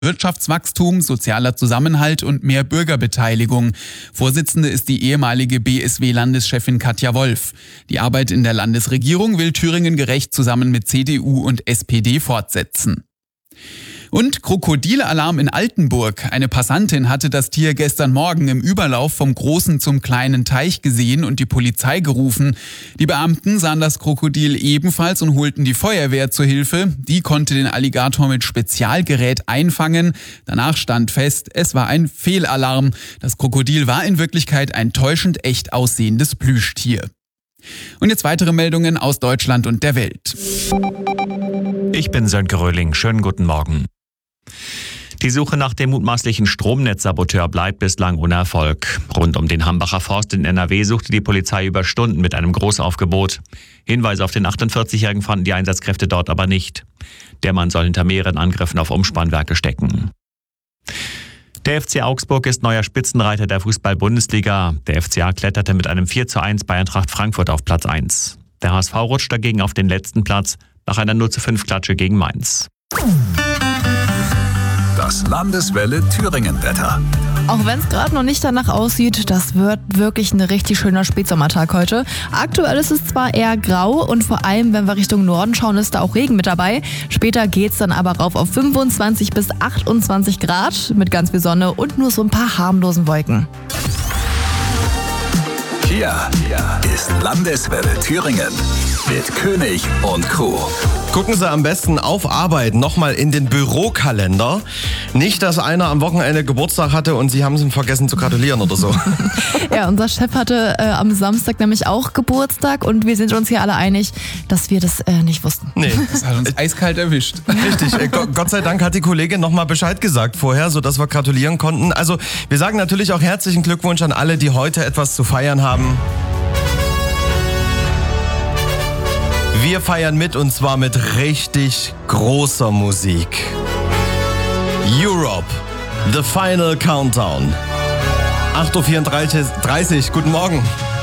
Wirtschaftswachstum, sozialer Zusammenhalt und mehr Bürgerbeteiligung. Vorsitzende ist die ehemalige BSW-Landeschefin Katja Wolf. Die Arbeit in der Landesregierung will Thüringen gerecht zusammen mit CDU und SPD fortsetzen. Und Krokodilalarm in Altenburg. Eine Passantin hatte das Tier gestern Morgen im Überlauf vom großen zum kleinen Teich gesehen und die Polizei gerufen. Die Beamten sahen das Krokodil ebenfalls und holten die Feuerwehr zur Hilfe. Die konnte den Alligator mit Spezialgerät einfangen. Danach stand fest, es war ein Fehlalarm. Das Krokodil war in Wirklichkeit ein täuschend echt aussehendes Plüschtier. Und jetzt weitere Meldungen aus Deutschland und der Welt. Ich bin Sönke Röhling. Schönen guten Morgen. Die Suche nach dem mutmaßlichen Stromnetzsaboteur bleibt bislang ohne Erfolg. Rund um den Hambacher Forst in NRW suchte die Polizei über Stunden mit einem Großaufgebot. Hinweise auf den 48-Jährigen fanden die Einsatzkräfte dort aber nicht. Der Mann soll hinter mehreren Angriffen auf Umspannwerke stecken. Der FC Augsburg ist neuer Spitzenreiter der Fußball-Bundesliga. Der FCA kletterte mit einem 4:1 bei Eintracht Frankfurt auf Platz 1. Der HSV rutscht dagegen auf den letzten Platz nach einer 0:5-Klatsche gegen Mainz. Das Landeswelle Thüringen-Wetter. Auch wenn es gerade noch nicht danach aussieht, das wird wirklich ein richtig schöner Spätsommertag heute. Aktuell ist es zwar eher grau und vor allem, wenn wir Richtung Norden schauen, ist da auch Regen mit dabei. Später geht's dann aber rauf auf 25 bis 28 Grad mit ganz viel Sonne und nur so ein paar harmlosen Wolken. Hier ist Landeswelle Thüringen mit König und Crew. Gucken Sie am besten auf Arbeit nochmal in den Bürokalender. Nicht, dass einer am Wochenende Geburtstag hatte und Sie haben es ihm vergessen zu gratulieren oder so. Ja, unser Chef hatte am Samstag nämlich auch Geburtstag und wir sind uns hier alle einig, dass wir das nicht wussten. Nee, Das hat uns eiskalt erwischt. richtig. Gott sei Dank hat die Kollegin nochmal Bescheid gesagt vorher, sodass wir gratulieren konnten. Also wir sagen natürlich auch herzlichen Glückwunsch an alle, die heute etwas zu feiern haben. Wir feiern mit und zwar mit richtig großer Musik. Europe, The Final Countdown. 8:34 Uhr, guten Morgen.